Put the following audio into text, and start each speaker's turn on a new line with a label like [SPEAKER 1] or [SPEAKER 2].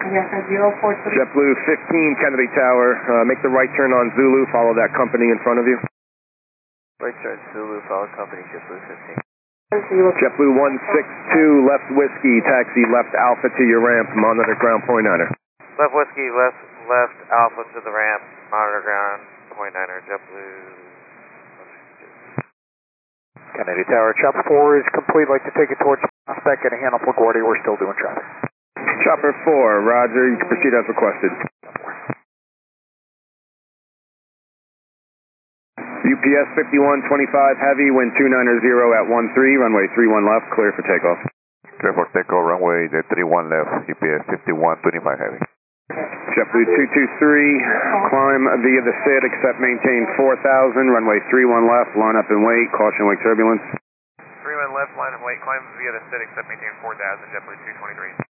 [SPEAKER 1] Yes, at 043.
[SPEAKER 2] JetBlue 15, Kennedy Tower. Make the right turn on Zulu. Follow that company in front of you.
[SPEAKER 3] Right turn, Zulu, follow company, JetBlue 15.
[SPEAKER 2] JetBlue 162, left whiskey, taxi left Alpha to your ramp, monitor ground point niner.
[SPEAKER 3] Left whiskey, left Alpha to the ramp, monitor ground point niner, JetBlue.
[SPEAKER 4] Kennedy Tower, Chopper 4 is complete. Like to take it towards prospect and handle LaGuardia. We're still doing traffic.
[SPEAKER 2] Chopper 4, roger, you can proceed as requested. UPS 5125 heavy, wind 290 at 13, runway 31 left, clear for takeoff.
[SPEAKER 5] Clear for takeoff, runway 31 left, UPS 5125 heavy.
[SPEAKER 2] JetBlue 223, climb via the SID, except maintain 4000, runway 31 left, line up and wait, caution wake turbulence.
[SPEAKER 3] 31 left, line and wait, climb via the SID, except maintain 4000, JetBlue 223.